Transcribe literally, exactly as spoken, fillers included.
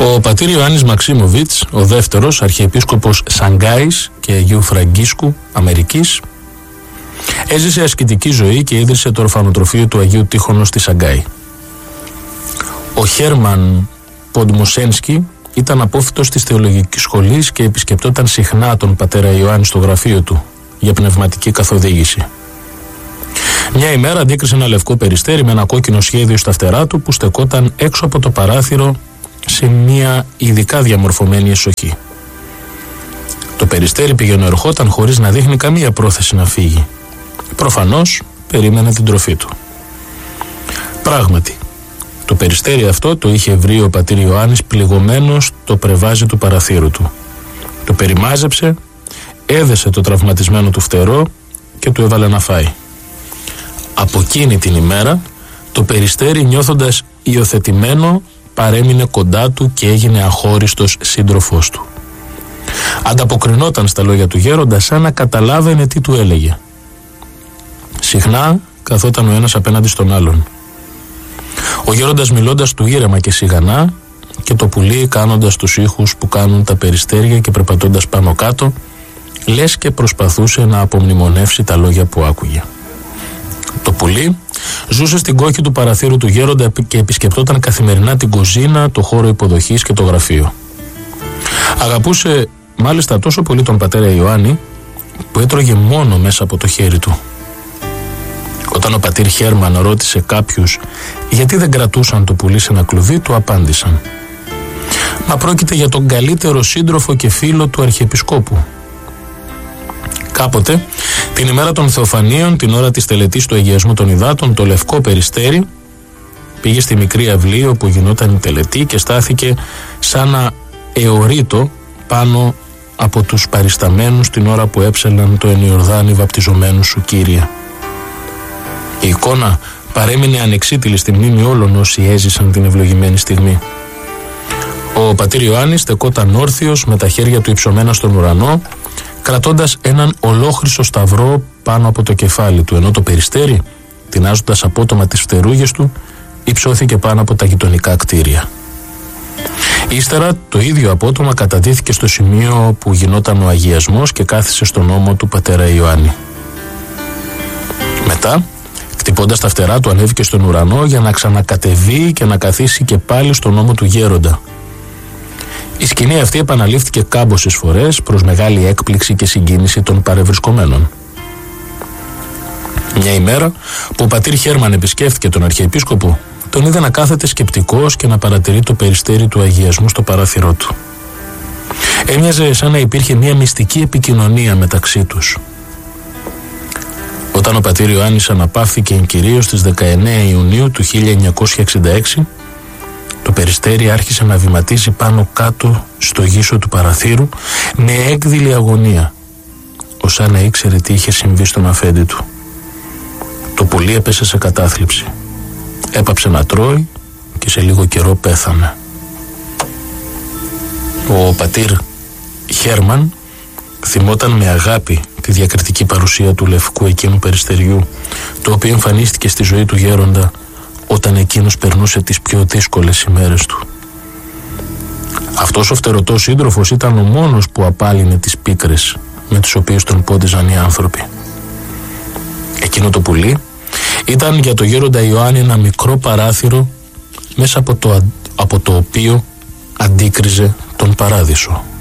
Ο πατήρ Ιωάννης Μαξίμοβιτς, ο δεύτερος αρχιεπίσκοπος Σανγκάης και Αγίου Φραγκίσκου Αμερικής, έζησε ασκητική ζωή και ίδρυσε το ορφανοτροφείο του Αγίου Τύχωνος στη Σανγκάη. Ο Χέρμαν Ποντμοσένσκι ήταν απόφοιτος της θεολογικής σχολής και επισκεπτόταν συχνά τον πατέρα Ιωάννη στο γραφείο του για πνευματική καθοδήγηση. Μια ημέρα αντίκρισε ένα λευκό περιστέρι με ένα κόκκινο σχέδιο στα φτερά του που στεκόταν έξω από το παράθυρο σε μια ειδικά διαμορφωμένη εσοχή. Το περιστέρι πήγαινε ερχόταν χωρίς να δείχνει καμία πρόθεση να φύγει. Προφανώς περίμενε την τροφή του. Πράγματι, το περιστέρι αυτό το είχε βρει ο πατήρ Ιωάννης πληγωμένο στο πρεβάζι του παραθύρου του. Το περιμάζεψε, έδεσε το τραυματισμένο του φτερό και του έβαλε να φάει. Από εκείνη την ημέρα, το περιστέρι, νιώθοντας υιοθετημένο, παρέμεινε κοντά του και έγινε αχώριστος σύντροφός του. Ανταποκρινόταν στα λόγια του γέροντα σαν να καταλάβαινε τι του έλεγε. Συχνά καθόταν ο ένας απέναντι στον άλλον. Ο γέροντας μιλώντας του ήρεμα και σιγανά και το πουλί κάνοντας τους ήχους που κάνουν τα περιστέρια και περπατώντας πάνω κάτω, λες και προσπαθούσε να απομνημονεύσει τα λόγια που άκουγε. Το πουλί ζούσε στην κόχη του παραθύρου του γέροντα και επισκεπτόταν καθημερινά την κουζίνα, το χώρο υποδοχής και το γραφείο. Αγαπούσε μάλιστα τόσο πολύ τον πατέρα Ιωάννη που έτρωγε μόνο μέσα από το χέρι του. Όταν ο πατήρ Χέρμαν ρώτησε κάποιους γιατί δεν κρατούσαν το πουλί σε ένα κλουβί, του απάντησαν: «Μα πρόκειται για τον καλύτερο σύντροφο και φίλο του Αρχιεπισκόπου». Κάποτε, την ημέρα των Θεοφανίων, την ώρα της τελετής του αγιασμού των υδάτων, το λευκό περιστέρι πήγε στη μικρή αυλή όπου γινόταν η τελετή και στάθηκε σαν να αιωρείτο πάνω από τους παρισταμένους την ώρα που έψελαν το εν Ιορδάνη βαπτιζομένου σου, Κύριε. Η εικόνα παρέμεινε ανεξίτηλη στη μνήμη όλων όσοι έζησαν την ευλογημένη στιγμή. Ο πατήρ Ιωάννης στεκόταν όρθιος με τα χέρια του υψωμένα στον ουρανό, κρατώντας έναν ολόχρυσο σταυρό πάνω από το κεφάλι του, ενώ το περιστέρι, τεινάζοντας απότομα τις φτερούγες του, υψώθηκε πάνω από τα γειτονικά κτίρια. Ύστερα το ίδιο απότομα καταδύθηκε στο σημείο που γινόταν ο αγιασμός και κάθισε στον ώμο του πατέρα Ιωάννη. Μετά, χτυπώντας τα φτερά του, ανέβηκε στον ουρανό για να ξανακατεβεί και να καθίσει και πάλι στον ώμο του γέροντα. Η σκηνή αυτή επαναλήφθηκε κάμποσες φορές προς μεγάλη έκπληξη και συγκίνηση των παρευρισκομένων. Μια ημέρα που ο πατήρ Χέρμαν επισκέφθηκε τον Αρχιεπίσκοπο, τον είδε να κάθεται σκεπτικός και να παρατηρεί το περιστέρι του αγιασμού στο παράθυρό του. Έμοιαζε σαν να υπήρχε μια μυστική επικοινωνία μεταξύ τους. Όταν ο πατήρ Ιωάννης αναπαύθηκε εν κυρίως στις δεκαεννέα Ιουνίου του χίλια εννιακόσια εξήντα έξι, το περιστέρι άρχισε να βηματίζει πάνω κάτω στο γύσο του παραθύρου με έκδηλη αγωνία, ως σαν να ήξερε τι είχε συμβεί στον αφέντη του. Το πουλί έπεσε σε κατάθλιψη. Έπαψε να τρώει και σε λίγο καιρό πέθανε. Ο πατήρ Χέρμαν θυμόταν με αγάπη τη διακριτική παρουσία του λευκού εκείνου περιστεριού, το οποίο εμφανίστηκε στη ζωή του γέροντα όταν εκείνος περνούσε τις πιο δύσκολες ημέρες του. Αυτός ο φτερωτός σύντροφος ήταν ο μόνος που απάλυνε τις πίκρες με τις οποίες τον πόντιζαν οι άνθρωποι. Εκείνο το πουλί ήταν για το γέροντα Ιωάννη ένα μικρό παράθυρο μέσα από το, από το οποίο αντίκριζε τον παράδεισο.